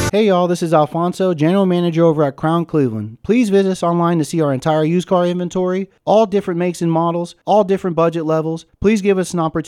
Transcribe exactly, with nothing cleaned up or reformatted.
Hey y'all, this is Alfonso, General Manager over at Crown Cleveland. Please visit us online to see our entire used car inventory, all different makes and models, all different budget levels. Please give us an opportunity